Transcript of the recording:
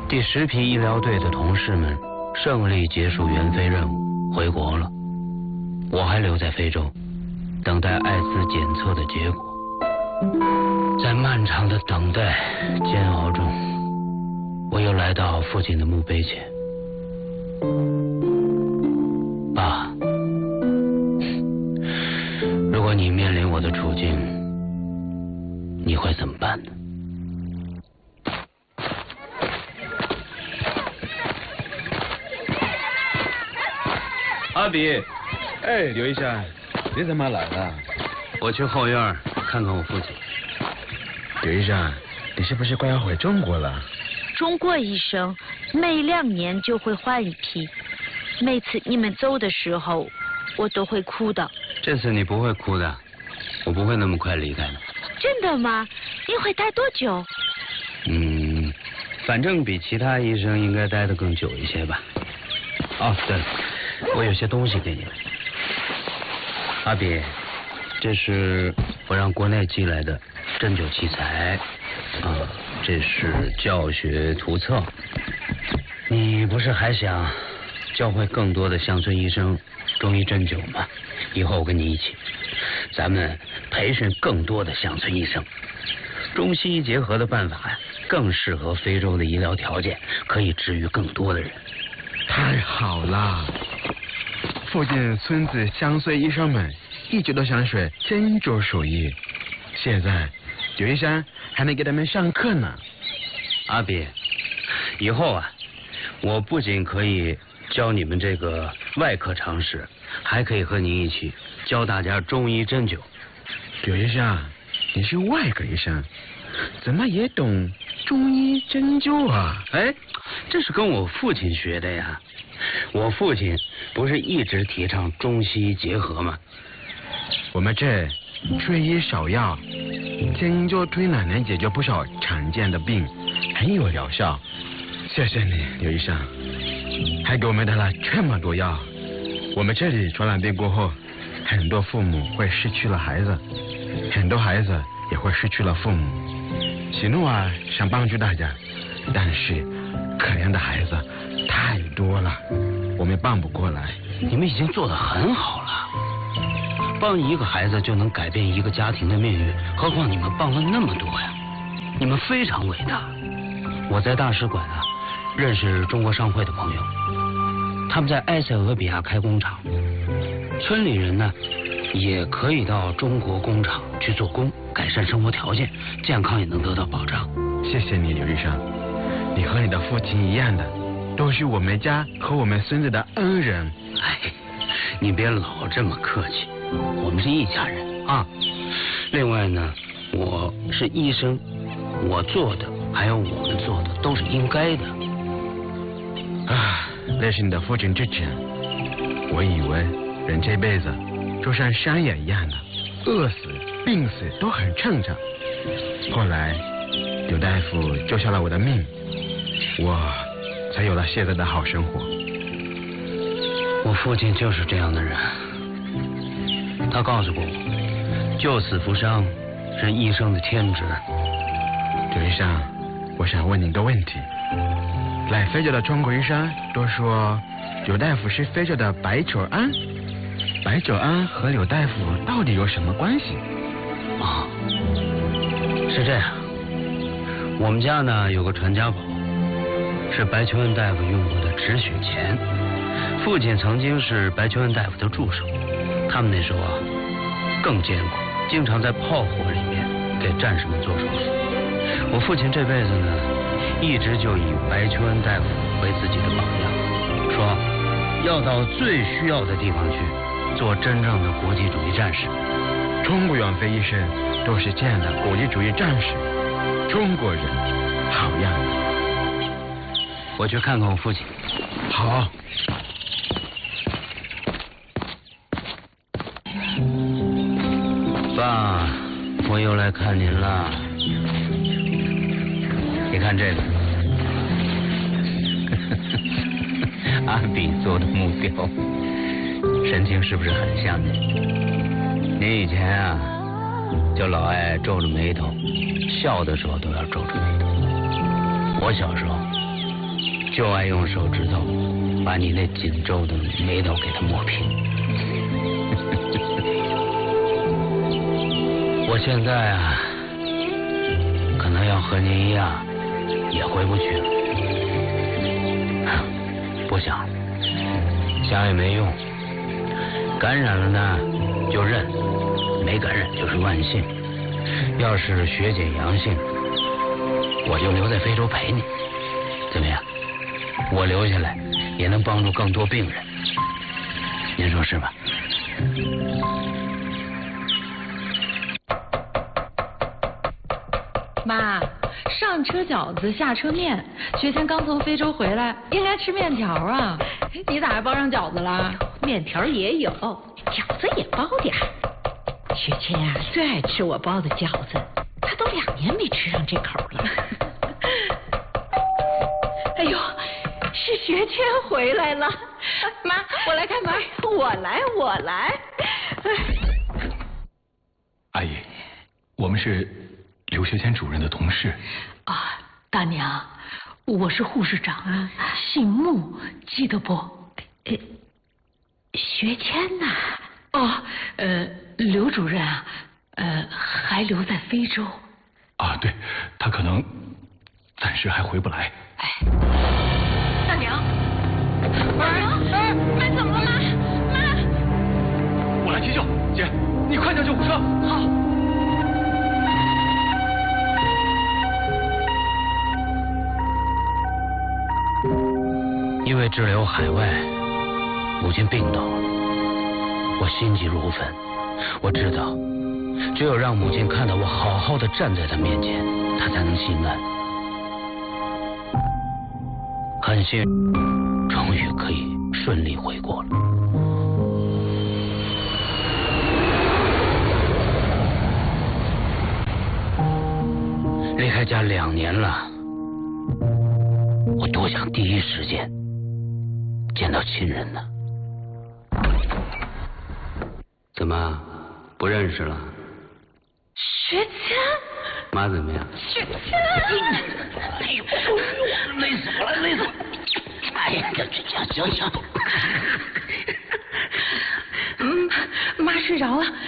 第10批医疗队的同事们胜利结束援非任务，回国了。我还留在非洲，等待艾滋检测的结果。在漫长的等待煎熬中，我又来到父亲的墓碑前。爸，如果你面临我的处境，你会怎么办呢？阿比， 哎，刘医生，你怎么来了？ 我去后院看看我父亲。 刘医生，你是不是快要回中国了？ 中国医生每2年就会换一批，每次你们走的时候，我都会哭的。 这次你不会哭的，我不会那么快离开的。 真的吗？你会待多久？ 反正比其他医生应该待得更久一些吧。哦，对了，我有些东西给你们。阿比，这是我让国内寄来的针灸器材，这是教学图册。你不是还想教会更多的乡村医生中医针灸吗？以后我跟你一起，咱们培训更多的乡村医生。中西医结合的办法呀，更适合非洲的医疗条件，可以治愈更多的人。 太好了！附近村子乡村医生们一直都想学针灸手艺，现在刘医生还能给他们上课呢。 阿比，以后啊，我不仅可以教你们这个外科常识，还可以和你一起教大家中医针灸。 刘医生，你是外科医生，怎么也懂中医针灸啊？ 哎，这是跟我父亲学的呀。我父亲不是一直提倡中西医结合吗？ 我们这缺医少药，针灸推拿能解决不少常见的病，很有疗效。谢谢你，刘医生，还给我们带了这么多药。我们这里传染病过后，很多父母会失去了孩子，很多孩子也会失去了父母。喜怒啊，想帮助大家，但是可怜的孩子太多了，我们帮不过来。 你们已经做得很好了，帮一个孩子就能改变一个家庭的命运，何况你们帮了那么多呀，你们非常伟大。我在大使馆啊，认识中国商会的朋友，他们在埃塞俄比亚开工厂，村里人呢也可以到中国工厂去做工，改善生活条件，健康也能得到保障。 谢谢你，刘医生，你和你的父亲一样的，都是我们家和我们孙子的恩人。 哎，你别老这么客气，我们是一家人啊。另外呢，我是医生，我做的还有我们做的都是应该的。 啊，那是你的父亲之前，我以为人这辈子就像山野一样的，饿死病死都很正常。后来刘大夫救下了我的命，我才有了现在的好生活。 我父亲就是这样的人，他告诉过我，救死扶伤是医生的天职。 刘医生，我想问你一个问题，来非洲的中国医生都说刘大夫是非洲的白求恩，白求恩和刘大夫到底有什么关系？ 是这样，我们家呢有个传家宝，是白求恩大夫用过的止血钳。父亲曾经是白求恩大夫的助手，他们那时候啊更艰苦，经常在炮火里面给战士们做手术。我父亲这辈子呢，一直就以白求恩大夫为自己的榜样，说要到最需要的地方去，做真正的国际主义战士。 中国援非医生都是这样的国际主义战士，中国人好样的。 我去看看我父亲。 好。 爸，我又来看您了。你看这个，阿比做的木雕，神情是不是很像你？您以前啊，就老爱皱着眉头，笑的时候都要皱着眉头。我小时候就爱用手指头把你那紧皱的眉头给它磨平。我现在啊，可能要和您一样，也回不去了。不想，想也没用。感染了呢，就认；没感染就是万幸。要是血检阳性，我就留在非洲陪你，怎么样？我留下来也能帮助更多病人，您说是吧？ 妈，上车饺子下车面，学谦刚从非洲回来，应该吃面条啊。你咋还包上饺子了？ 面条也有，饺子也包点。学谦呀，最爱吃我包的饺子，他都2年没吃上这口了。哎呦，是学谦回来了。 妈，我来看看。 我来。 阿姨，我们是刘学谦主任的同事。 啊，大娘，我是护士长，姓穆，记得不？学谦呐。哦，刘主任啊，还留在非洲。 啊，对，他可能暂时还回不来。 哎，大娘，妈怎么了？妈， 我来急救，姐，你快叫救护车。 好。 因为滞留海外，母亲病倒了，我心急如焚。我知道，只有让母亲看到我好好的站在她面前，她才能心安。很幸运，终于可以顺利回国了。离开家2年了，我多想第一时间见到亲人呢。怎么不认识了？ 学谦， 妈怎么样？ 学谦， 哎呦，累死我了，累死我了！哎呀，行。 妈睡着了，